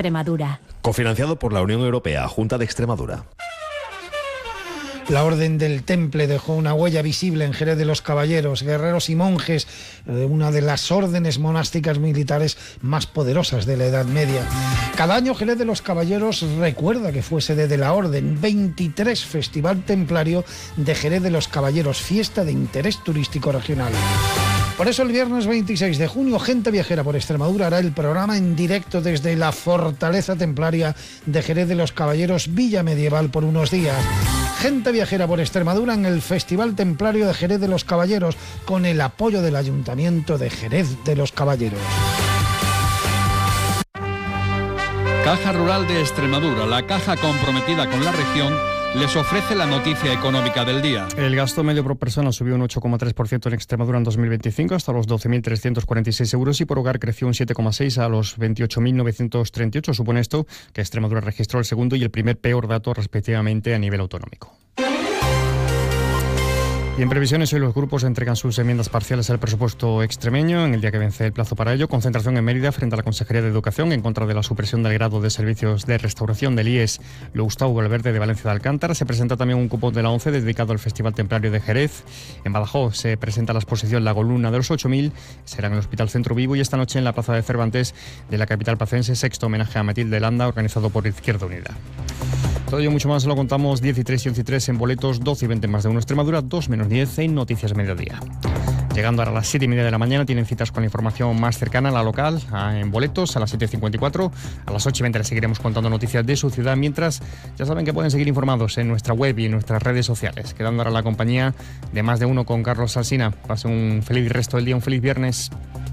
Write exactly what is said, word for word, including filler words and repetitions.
Extremadura. Cofinanciado por la Unión Europea, Junta de Extremadura. La Orden del Temple dejó una huella visible en Jerez de los Caballeros, guerreros y monjes, una de las órdenes monásticas militares más poderosas de la Edad Media. Cada año Jerez de los Caballeros recuerda que fue sede de la Orden. veintitrés Festival Templario de Jerez de los Caballeros, fiesta de interés turístico regional. Por eso el viernes veintiséis de junio, Gente Viajera por Extremadura hará el programa en directo desde la Fortaleza Templaria de Jerez de los Caballeros, Villa Medieval, por unos días. Gente Viajera por Extremadura en el Festival Templario de Jerez de los Caballeros, con el apoyo del Ayuntamiento de Jerez de los Caballeros. Caja Rural de Extremadura, la caja comprometida con la región, les ofrece la noticia económica del día. El gasto medio por persona subió un ocho coma tres por ciento en Extremadura en dos mil veinticinco hasta los doce mil trescientos cuarenta y seis euros y por hogar creció un siete coma seis a los veintiocho mil novecientos treinta y ocho. Supone esto que Extremadura registró el segundo y el primer peor dato respectivamente a nivel autonómico. Y en previsiones, hoy los grupos entregan sus enmiendas parciales al presupuesto extremeño en el día que vence el plazo para ello. Concentración en Mérida frente a la Consejería de Educación en contra de la supresión del grado de servicios de restauración del I E S Gustavo Valverde de Valencia de Alcántara. Se presenta también un cupón de la ONCE dedicado al Festival Templario de Jerez. En Badajoz se presenta la exposición La Columna de los ocho mil. Será en el Hospital Centro Vivo, y esta noche en la Plaza de Cervantes de la capital placense, sexto homenaje a Matilde Landa organizado por Izquierda Unida. Todo ello mucho más lo contamos diez y tres y once y tres en boletos, doce y veinte más de uno Extremadura, dos menos diez en Noticias Mediodía. Llegando ahora a las siete y media de la mañana, tienen citas con la información más cercana a la local, en boletos, a las siete y cincuenta y cuatro. A las ocho y veinte les seguiremos contando noticias de su ciudad, mientras ya saben que pueden seguir informados en nuestra web y en nuestras redes sociales. Quedando ahora la compañía de Más de Uno con Carlos Alsina. Pasen un feliz resto del día, un feliz viernes.